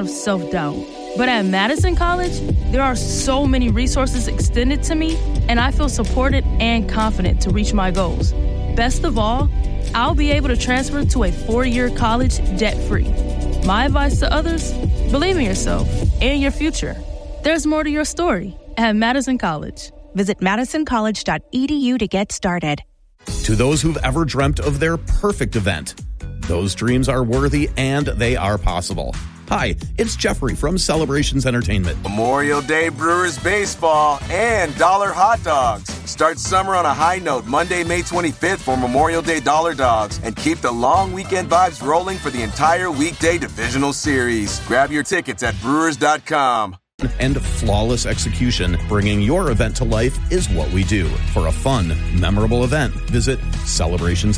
of self-doubt. But at Madison College, there are so many resources extended to me, and I feel supported and confident to reach my goals. Best of all, I'll be able to transfer to a 4-year college debt-free. My advice to others, believe in yourself and your future. There's more to your story at Madison College. Visit madisoncollege.edu to get started. To those who've ever dreamt of their perfect event, those dreams are worthy and they are possible. Hi, it's Jeffrey from Celebrations Entertainment. Memorial Day Brewers baseball and dollar hot dogs. Start summer on a high note Monday, May 25th for Memorial Day Dollar Dogs and keep the long weekend vibes rolling for the entire weekday divisional series. Grab your tickets at brewers.com. And flawless execution, bringing your event to life is what we do. For a fun, memorable event, visit Celebrations